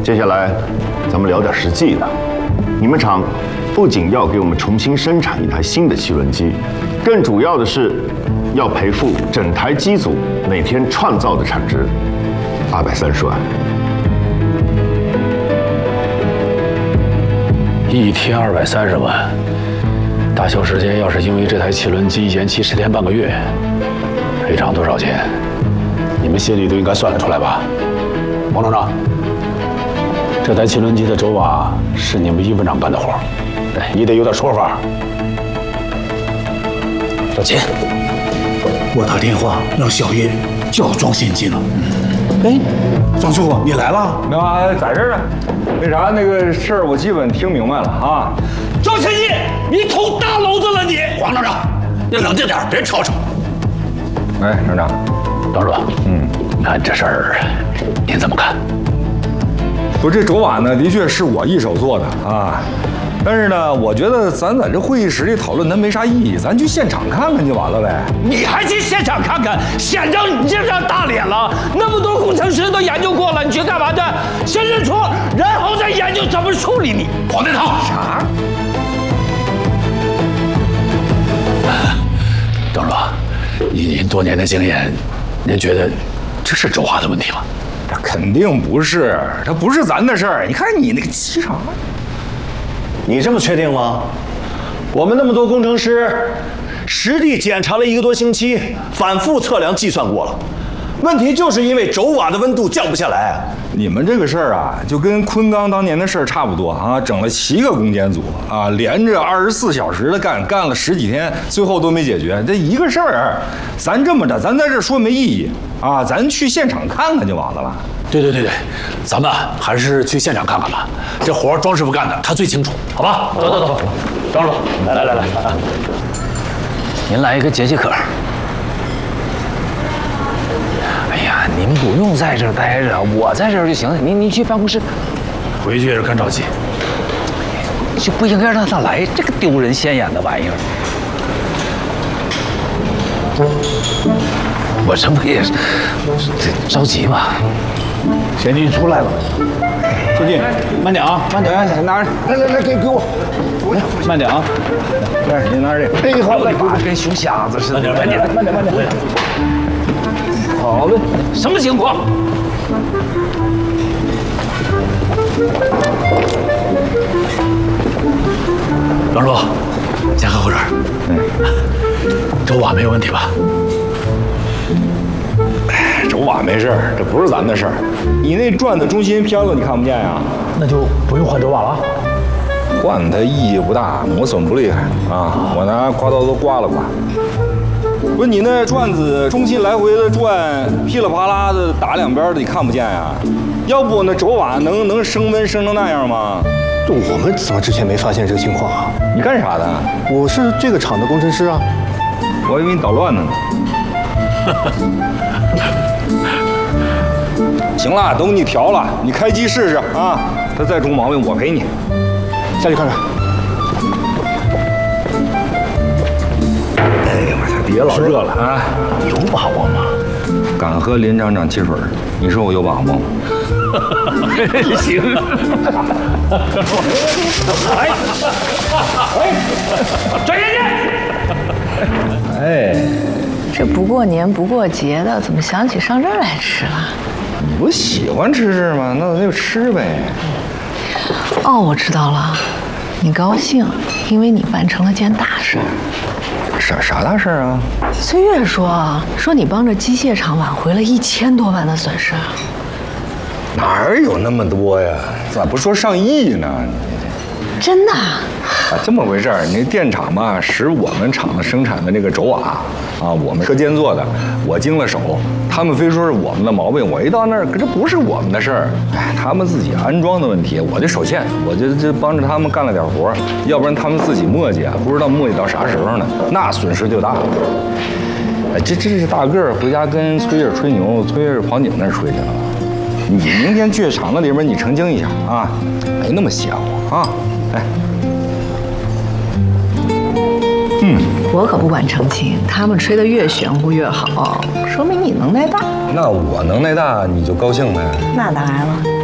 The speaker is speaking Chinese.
接下来，咱们聊点实际的。你们厂不仅要给我们重新生产一台新的汽轮机，更主要的是要赔付整台机组每天创造的产值230万。 一天230万，大修时间要是因为这台汽轮机延期10天半个月，赔偿多少钱？你们心里都应该算得出来吧？王厂长，这台汽轮机的轴瓦是你们一分厂干的活，你得有点说法。小秦， 我打电话让小叶叫庄献金了。哎，庄师傅，你来了？ 没有啊，在这儿呢。那啥，那个事儿我基本听明白了啊。 庄献金，你捅大娄子了你！黄厂长，你冷静点，别吵吵。 哎，厂长， 庄主，看这事儿您怎么看？ 不，这轴瓦呢，的确是我一手做的啊。但是呢，我觉得咱在这会议室里讨论，它没啥意义，咱去现场看看就完了呗。 你还去现场看看？县长你这张大脸了，那么多工程师都研究过了，你去干嘛去？先认错，然后再研究怎么处理你。黄天堂，啥？ 庄主，以您多年的经验，您觉得这是轴瓦的问题吗？ 这肯定不是，这不是咱的事儿。你看你那个气场。 你这么确定吗？我们那么多工程师，实地检查了1个多星期，反复测量计算过了，问题就是因为轴瓦的温度降不下来。 你们这个事儿啊，就跟昆钢当年的事儿差不多啊，整了7个攻坚组啊，连着24小时的干了10几天，最后都没解决。这一个事儿，咱这么着，咱在这说没意义啊，咱去现场看看就完了。 对，咱们还是去现场看看吧。这活儿庄师傅干的，他最清楚，好吧？走，庄师傅，来，您来一个解渴。哎呀，您不用在这儿待着，我在这儿就行了。您去办公室，回去也是干着急。就不应该让他来这个丢人现眼的玩意儿。我这不也是着急吗？ 贤金出来了，献金，慢点啊，慢点， 拿着，来，给我， 慢点啊。 这您拿着这个。 哎，好嘞， 跟熊瞎子似的。 慢点。好嘞，什么情况？ 庄主，先喝口水。轴瓦没有问题吧？ 轴瓦没事儿，这不是咱的事儿。你那转的中心偏了，你看不见呀？ 那就不用换轴瓦了。 换它意义不大，磨损不厉害啊。我拿刮刀都刮了刮。不是你那转子中心来回的转，噼里啪啦的打两边的，你看不见呀？要不那轴瓦能升温升成那样吗？ 我们怎么之前没发现这个情况啊？ 你干啥的？ 我是这个厂的工程师啊。 我以为你捣乱呢。行了，都给你调了，你开机试试啊！它再出毛病，我赔你。 下去看看。 哎呀，我操，别老热了啊！ 有把握吗？ 敢喝林厂长汽水，你说我有把握吗？ 行。 转眼间。 哎， 这不过年不过节的，怎么想起上这儿来吃了？ 你不喜欢吃这吗？那就吃呗。 哦，我知道了，你高兴，因为你办成了件大事儿。 啥大事啊？ 岁月说你帮着机械厂挽回了1000多万的损失。 哪有那么多呀？咋不说上亿呢？ 真的？ 这么回事儿，你电厂嘛，使我们厂子生产的那个轴瓦啊，我们车间做的，我经了手，他们非说是我们的毛病，我一到那儿，可这不是我们的事儿，哎，他们自己安装的问题，我就手欠，我就帮着他们干了点活，要不然他们自己磨叽啊，不知道磨叽到啥时候呢，那损失就大了。哎，这是大个儿回家跟崔叶吹牛，崔叶跑你们那儿吹去了。你明天去厂子里边，你澄清一下啊，没那么邪乎啊，哎。 我可不管澄清，他们吹得越玄乎越好，说明你能耐大。 那我能耐大，你就高兴呗。 那当然了。